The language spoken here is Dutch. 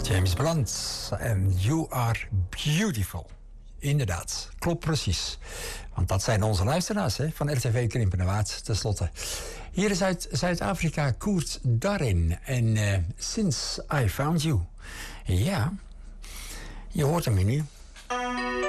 James Blunt en You Are Beautiful. Inderdaad, klopt precies. Want dat zijn onze luisteraars hè, van RTV Krimpenerwaard, tenslotte. Hier is uit Zuid-Afrika Koert Darin en Since I Found You. Ja, je hoort hem nu.